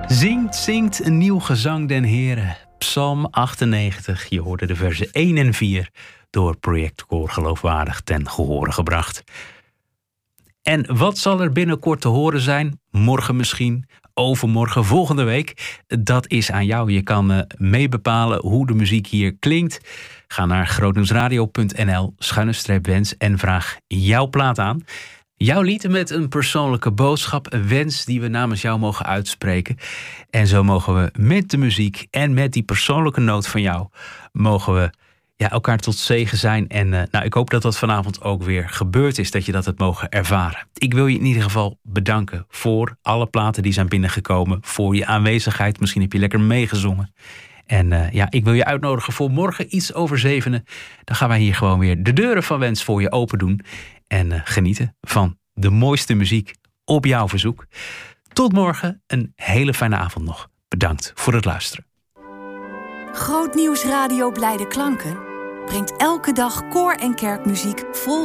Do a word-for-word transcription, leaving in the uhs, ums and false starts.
Zingt, zingt een nieuw gezang den Heren. Psalm achtennegentig, je hoorde de versen één en vier... door Project Koor Geloofwaardig ten gehore gebracht. En wat zal er binnenkort te horen zijn? Morgen misschien, overmorgen, volgende week. Dat is aan jou. Je kan uh, meebepalen hoe de muziek hier klinkt. Ga naar grootnieuwsradio punt n l, schuine streep wens en vraag jouw plaat aan. Jouw lied met een persoonlijke boodschap, een wens die we namens jou mogen uitspreken. En zo mogen we met de muziek en met die persoonlijke noot van jou... mogen we ja, elkaar tot zegen zijn. En uh, nou, ik hoop dat dat vanavond ook weer gebeurd is, dat je dat hebt mogen ervaren. Ik wil je in ieder geval bedanken voor alle platen die zijn binnengekomen. Voor je aanwezigheid, misschien heb je lekker meegezongen. En uh, ja, ik wil je uitnodigen voor morgen iets over zevenen. Dan gaan wij hier gewoon weer de deuren van Wens voor je open doen. En uh, genieten van de mooiste muziek op jouw verzoek. Tot morgen, een hele fijne avond nog. Bedankt voor het luisteren. Grootnieuws Radio Blijde Klanken brengt elke dag koor- en kerkmuziek vol